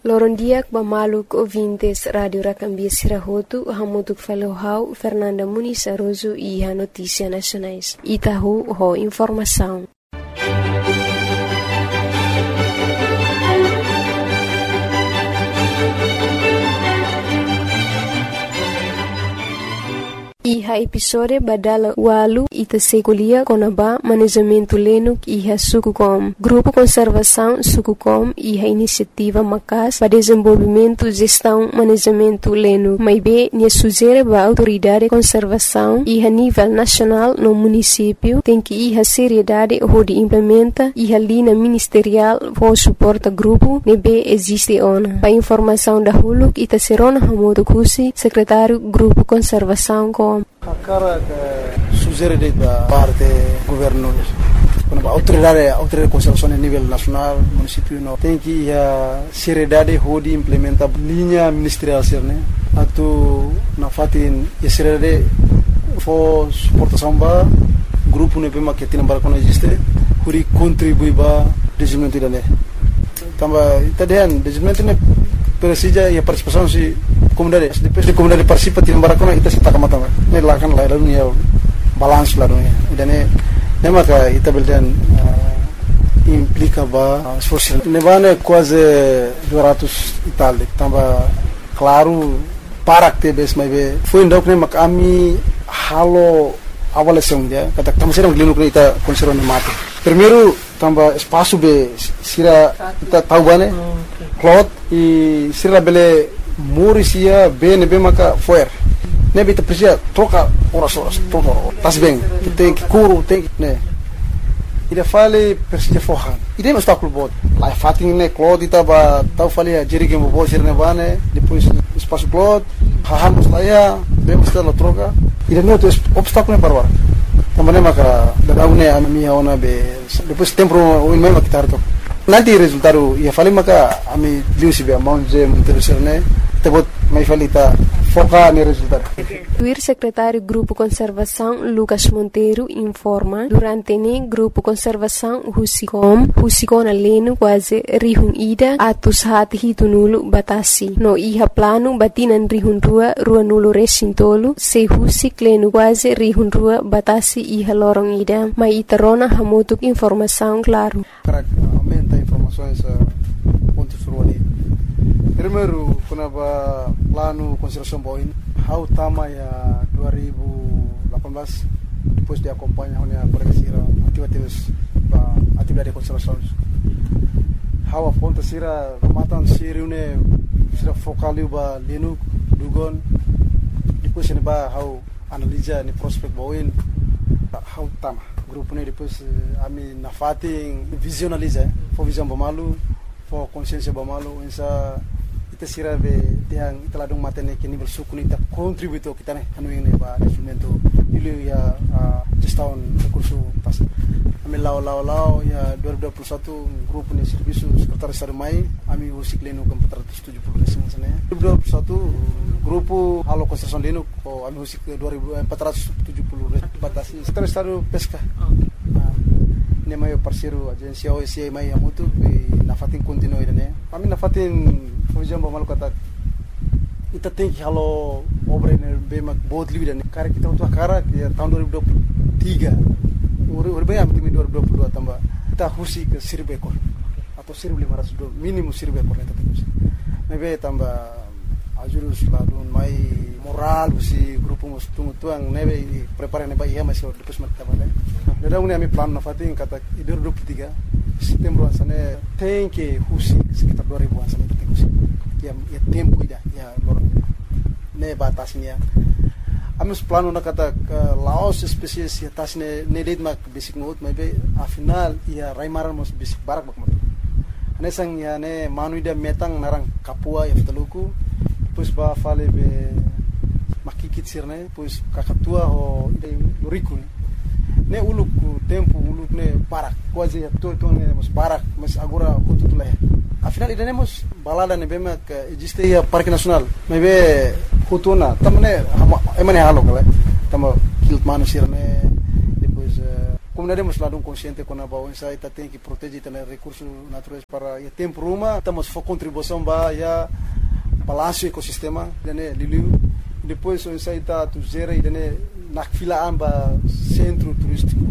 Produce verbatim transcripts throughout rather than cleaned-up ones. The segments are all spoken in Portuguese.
Lorondiak bamaluk ouvintes Radio Racambia Sirahotu, hamutuk falohau Fernanda Muniz Aroso e a Notícia Nacionais. Itahu ho informação. Iha episode badala walu ita sekolia konaba manejamento lenuk iha Sukucom. Grupo Conservação Sukucom iha iniciativa Macas para desenvolvimento gestão manejamento lenuk. Maibe nia sugere ba autoridade conservação iha nível nacional no município tem que iha seriedade ho de implementa iha linha ministerial ho suporta grupo nebe existe ona. Para informação da huluk ita serona hamodo kusi secretário Grupo Conservação com A cara que sugere da parte governo, quando a autoridade, a autoridade de conservação a nível nacional, município não tem que a seriedade de implementar linha ministerial ser, né? Atu na fatin a seriedade for suportação ba grupo ne pema que tem para existe, huri contribui ba desenvolvimento da né. Tambah tadian desenvolvimento ne persija e a participação se comunidade depois de comunidade participa tim barakona ita sita kamata ne lakan la lalu ya balance la dunia dan ne ne maka ita beldan implica ba esforço ne bane quase duzentos e tal tamba claro para que bes mai be foi ndok ne mak ami halo avaliação dia kata tamo serang linu ita conserva ne mate primeiro tamba espaço be sira ita tahu bane cloth e sira bele Morisia bene bem maka foer. Nebe te precisa troca horas horas troca. Tas bem. Tem que curo tem né. Ida fale precisa forran. Ida não está clube. Lá fatin né cloth ita ba tau fale a jeri que mo bo ser ne bane depois espaço cloth. Hahamos lá ya bem está la troca. Ida não tem obstáculo para agora. Também maka da une a minha ona be depois tempo o mesmo que tarto. Nanti resultado ia fale maka ami liu sibe amount je interesserne tebot mai falita foca no resultado. O secretário Grupo Conservação Lucas Monteiro informa durante ne Grupo Conservação Husicom Husicom aleno quase rihun ida atus hati hitunulu batasi no iha plano batinan rihun rua rua nulo resintolo se husik leno quase rihun rua batasi iha lorong ida mai iterona hamotuk informação claro. Aumenta informações pontos ruani. Primeiro, quando a plano conservação boin, how tama ya dua ribu lapan belas depois de acompanhar a progressira atividades ba atividade de conservação. How a ponta sira matan sira une sira focaliu ba lenu dugon depois ne ba how analisa ni prospect boin how tama grupo ne depois ami na fating visualiza for visão bamalu for consciência bamalu essa ita sira be tiang teladung matene que nível suku ita contributo kita ne anu ini ba desenvolvimento dulu ya gestão recurso pas ami lau lau lau ya dua ribu dua puluh satu grupo ne serviço sekretaris sarmai ami usik lenu ke empat ratus tujuh puluh desa sana dua ribu dua puluh satu grupo halo konstruksi lenu ko ami usik ke empat ratus tujuh puluh batasi sekretaris saru pesca ne mai parceiro agência O S I mai amutu na fatin continue ne ami na fatin fujam bamal kata ita tem que halo obra ne bemak bot livre ne cara kita untuk cara ya tahun dua ribu dua puluh tiga ur bem am timi dua ribu dua puluh dua tambah kita husi ke seribu ekor atau seribu lima ratus minimum seribu ekor ne tetap husi mebe tambah ajurus ladun mai moral si grupo mus tungu tuang nebe prepare ne ba iya masih depois mat tambah ne dada uni ami plan na fatin kata dua ribu dua puluh tiga setembro asane tem que husi sekitar dua ribu asane tem husi ya ya tempo ida ya lorong ne batasnya amus plano na kata laos spesies ya tasne ne date mak basic mode maybe a final ya raimaran mos basic barak bak mot ane sang ya ne manuida metang narang kapua ya teluku depois ba fale be makikit sirne depois kakatua ho riku ne uluk tempo uluk ne barak quase ya to to ne mos barak mas agora kututule afinal iremos balada ne bema que existe ya parque nacional maybe hutuna tamne emane halo kala tamo kilt manusir ne depois comunidade mas lado consciente com a balança ita tem que proteger também recursos naturais para o tempo ruma estamos for contribuição ba ya balanço ecossistema dane liliu depois so sai ta tu zera e dane na fila amba centro turístico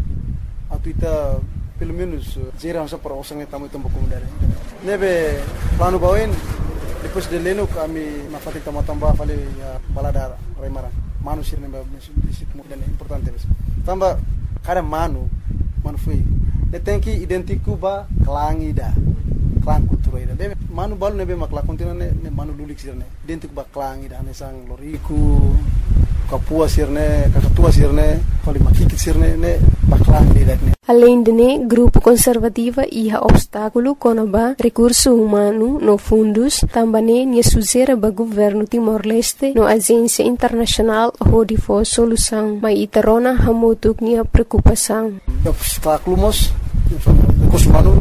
atuita pelo menos zera só para osang tamu tempo comunidade nebe plano bawen depois de leno kami na fati tamatamba fale ya balada Raimara manu sirne ba disitu dan importante bes tamba kada manu manu foi de tem que identificar ba klangi da klang kultura ida de manu balu nebe makla kontina ne manu lulik sirne identificar ba klangi da ne sang loriku kapua sirne kakatua sirne fale makikit sirne ne ba klangi da ne. Além de né, grupo conservativa ia obstáculo conaba recurso humano no fundos, também nia suzera ba governo Timor-Leste no agência internacional hodi for solução, mas itarona hamutuk nia preocupação. Obstáculo mos recurso humano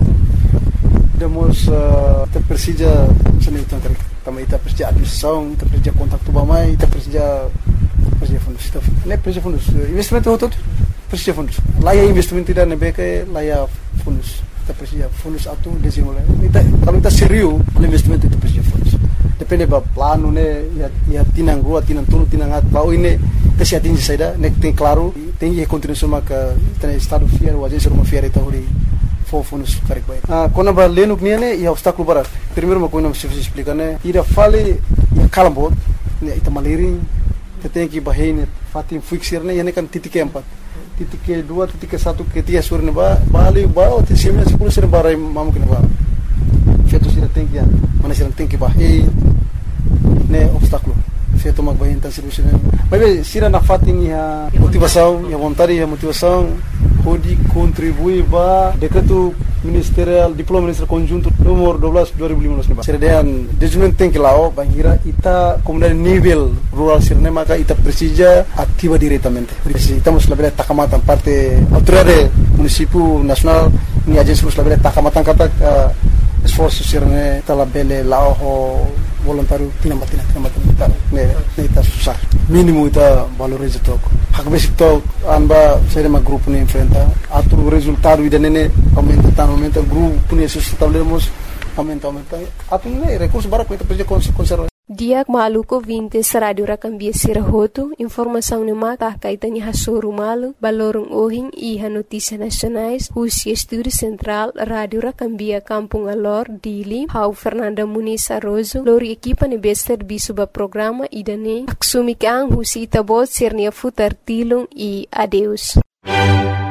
demos uh, te precisa seni tantar também te precisa administração, te precisa contato ba mai, te precisa precisa fundos, ne precisa fundos, investimento todo precisa fundos. Lá é investimento tidak nebeke, lá é fundos. Kita precisa fundos atu desenvolver. Kita kalau kita serius, investimento itu precisa fundos. Depende ba plano ne, ya ya tinang rua, tinang tulu, tinang at bau ini kasi atingi saida, nek tem claro, tem que continuar maka tem estado fiel, o agência uma fiel itu hori for fundos karik baik. Ah, kona ba lenuk nia ne, ya obstáculo barat. Primeiro uma coisa não se explica ne, ira fale ya kalambot, ne ita maliri, tem que bahine fatim fixir ne, ya ne kan titik empat. Titik ke dua, titik ke satu, ke tiga sur ne ba, bali ba, o tisimnya sepuluh sur ba rai mamu kene ba. Feito sira tem que, mana sira tem que bahine, ne obstáculo. Feito mag bahine tan serviço ne. Mas sira na fatim ya motivação, ya vontade, ya motivação, pode contribuir ba decreto ministerial diploma ministerial conjunto nomor dua belas dua ribu lima belas ne ba. Sira dean desenvolvimento tem que lao bangira ita comunidade nível rural sirne maka ita precisa ativa diretamente. Estamos labela takamatan parte autoridade município nacional ni agência nos labela takamatan kata esforço sirne talabele lao voluntário tinamatina tinamatina ne ne ita susah mínimo ita valoriza toco hak basic toco anba sere ma grupo ne enfrenta atu resultado ida nene aumenta tan aumenta grupo ne sustentaremos aumenta aumenta atu ne recurso bara ko ita precisa conservar. Diak maluko vintes radio rakambia sirahoto, informação ne mata kaitanya hasoro malu, balorong ohing iha notícia nacionais, Husi Estúdio Central, Radio Rakambia Kampung Alor, Dili, Hau Fernanda Muniz Arrozo, lori equipa ne bester bisuba programa idane, aksumik ang Husi Itabot sirnia futar tilung e adeus.